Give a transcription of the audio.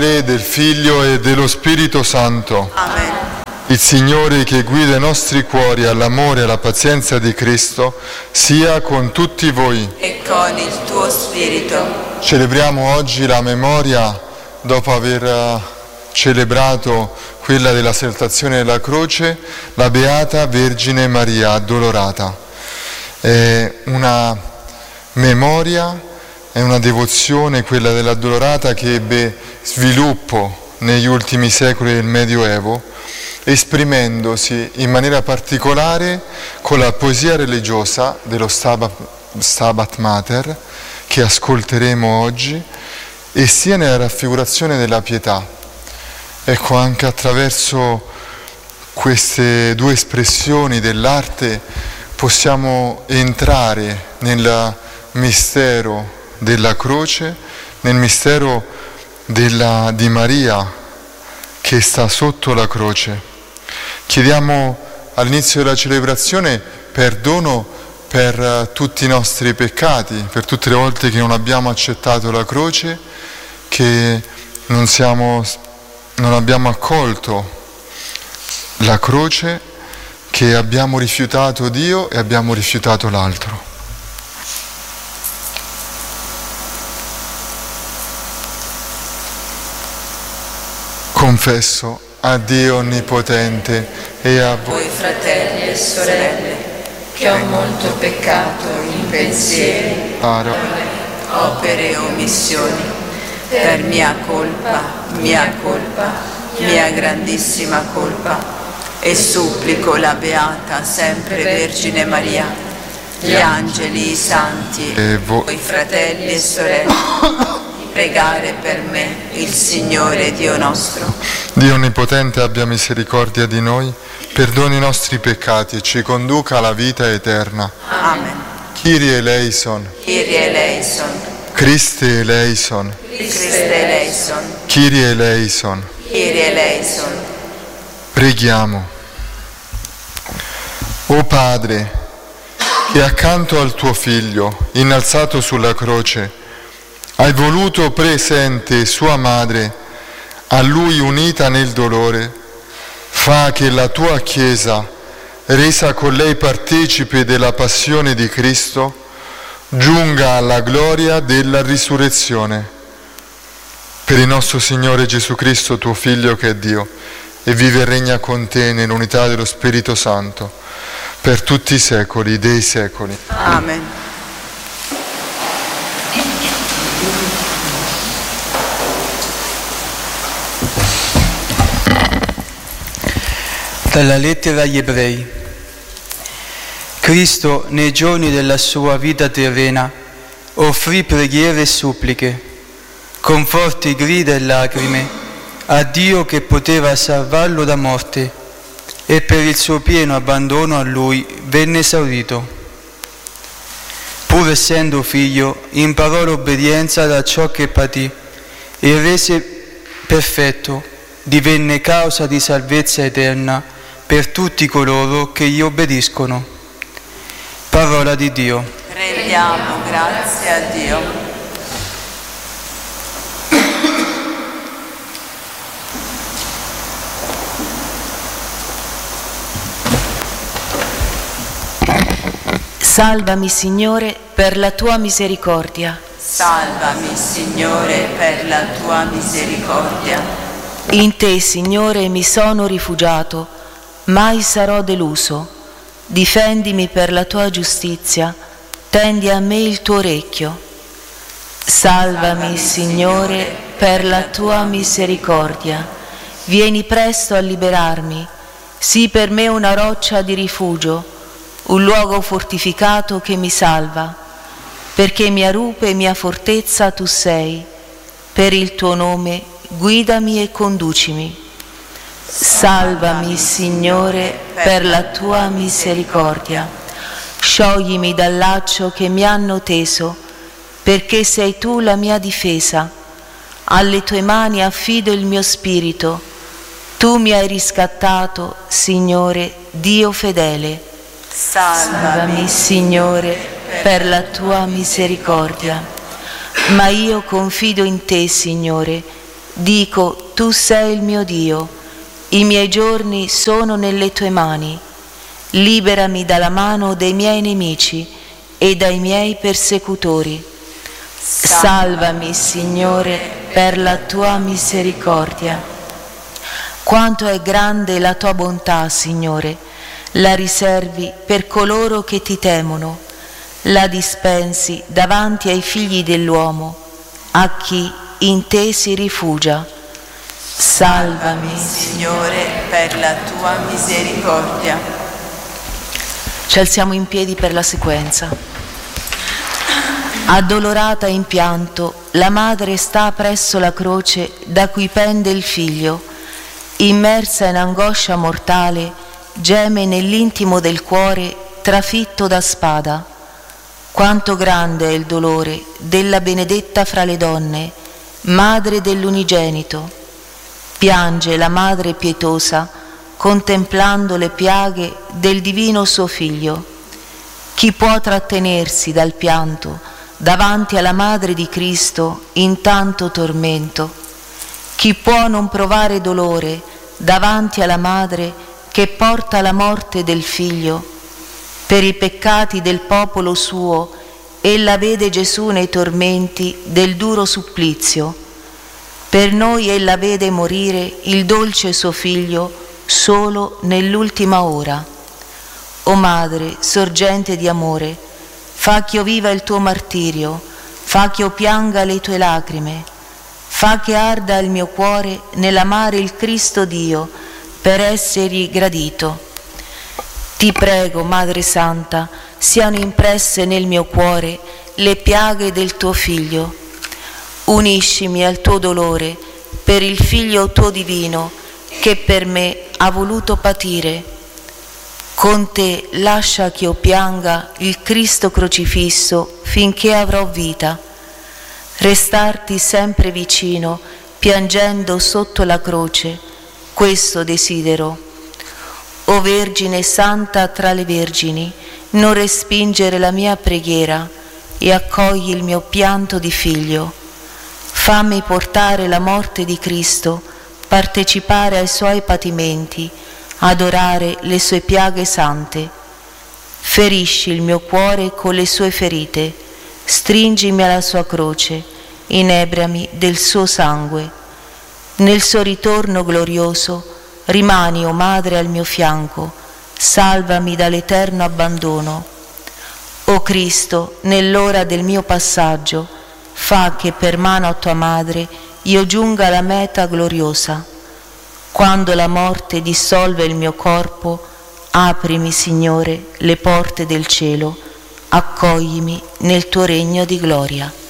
Del Figlio e dello Spirito Santo. Amen. Il Signore che guida i nostri cuori all'amore e alla pazienza di Cristo sia con tutti voi. E con il tuo spirito. Celebriamo oggi la memoria, dopo aver celebrato quella dell'esaltazione della croce, la Beata Vergine Maria Addolorata. È una memoria, è una devozione, quella dell'Addolorata, che ebbe sviluppo negli ultimi secoli del Medioevo, esprimendosi in maniera particolare con la poesia religiosa dello Stabat Mater, che ascolteremo oggi, e sia nella raffigurazione della pietà. Ecco, anche attraverso queste due espressioni dell'arte possiamo entrare nel mistero della croce, nel mistero di Maria che sta sotto la croce. Chiediamo all'inizio della celebrazione perdono per tutti i nostri peccati, per tutte le volte che non abbiamo accettato la croce, che non abbiamo accolto la croce, che abbiamo rifiutato Dio e abbiamo rifiutato l'altro. Confesso a Dio Onnipotente e a voi fratelli e sorelle, che ho molto peccato in pensieri, parole, opere e omissioni, per mia colpa, mia grandissima colpa, e supplico la Beata sempre Vergine Maria, gli angeli, i santi e voi fratelli e sorelle, pregare per me il Signore Dio nostro. Dio Onnipotente abbia misericordia di noi, perdoni i nostri peccati e ci conduca alla vita eterna. Amen. Kyrie eleison. Kyrie eleison. Christe eleison. Christe eleison. Kyrie eleison. Kyrie eleison. Preghiamo. O Padre, che accanto al tuo Figlio, innalzato sulla croce, hai voluto presente sua madre, a lui unita nel dolore, fa che la tua Chiesa, resa con lei partecipe della passione di Cristo, giunga alla gloria della risurrezione. Per il nostro Signore Gesù Cristo, tuo Figlio che è Dio, e vive e regna con te nell'unità dello Spirito Santo, per tutti i secoli dei secoli. Amen. Dalla lettera agli Ebrei. Cristo, nei giorni della sua vita terrena, offrì preghiere e suppliche, con forti grida e lacrime, a Dio che poteva salvarlo da morte, e per il suo pieno abbandono a Lui venne esaurito. Pur essendo figlio, imparò l'obbedienza da ciò che patì, e rese perfetto, divenne causa di salvezza eterna per tutti coloro che gli obbediscono. Parola di Dio. Rendiamo grazie a Dio. Salvami, Signore, per la tua misericordia. Salvami, Signore, per la tua misericordia. In te, Signore, mi sono rifugiato, mai sarò deluso. Difendimi per la tua giustizia, tendi a me il tuo orecchio. Salvami, Signore, per la tua misericordia. Vieni presto a liberarmi. Sii per me una roccia di rifugio, un luogo fortificato che mi salva. Perché mia rupe e mia fortezza tu sei. Per il tuo nome guidami e conducimi. Salvami, Signore, per la tua misericordia. Scioglimi dal laccio che mi hanno teso, perché sei tu la mia difesa. Alle tue mani affido il mio spirito. Tu mi hai riscattato, Signore, Dio fedele. Salvami, Signore, per la tua misericordia. Ma io confido in te, Signore. Dico, tu sei il mio Dio, i miei giorni sono nelle tue mani. Liberami dalla mano dei miei nemici e dai miei persecutori. Salvami, Signore, per la tua misericordia. Quanto è grande la tua bontà, Signore, la riservi per coloro che ti temono, la dispensi davanti ai figli dell'uomo, a chi in te si rifugia. Salvami, Signore, per la tua misericordia. Ci alziamo in piedi per la sequenza. Addolorata in pianto, la madre sta presso la croce da cui pende il figlio. Immersa in angoscia mortale, geme nell'intimo del cuore trafitto da spada. Quanto grande è il dolore della benedetta fra le donne, madre dell'unigenito. Piange la madre pietosa, contemplando le piaghe del divino suo figlio. Chi può trattenersi dal pianto davanti alla madre di Cristo in tanto tormento? Chi può non provare dolore davanti alla madre che porta la morte del figlio? Per i peccati del popolo suo, ella vede Gesù nei tormenti del duro supplizio. Per noi ella vede morire il dolce suo figlio solo nell'ultima ora. O Madre, sorgente di amore, fa che io viva il tuo martirio, fa che io pianga le tue lacrime, fa che arda il mio cuore nell'amare il Cristo Dio per essergli gradito. Ti prego, Madre Santa, siano impresse nel mio cuore le piaghe del tuo Figlio. Uniscimi al tuo dolore per il Figlio tuo divino che per me ha voluto patire. Con te lascia che io pianga il Cristo crocifisso finché avrò vita. Restarti sempre vicino, piangendo sotto la croce, questo desidero. O Vergine Santa tra le Vergini, non respingere la mia preghiera e accogli il mio pianto di figlio. Fammi portare la morte di Cristo, partecipare ai suoi patimenti, adorare le sue piaghe sante. Ferisci il mio cuore con le sue ferite, stringimi alla sua croce, inebriami del suo sangue. Nel suo ritorno glorioso, rimani, o Madre, al mio fianco, salvami dall'eterno abbandono. O Cristo, nell'ora del mio passaggio, fa che per mano a tua Madre io giunga alla meta gloriosa. Quando la morte dissolve il mio corpo, aprimi, Signore, le porte del cielo, accoglimi nel tuo regno di gloria.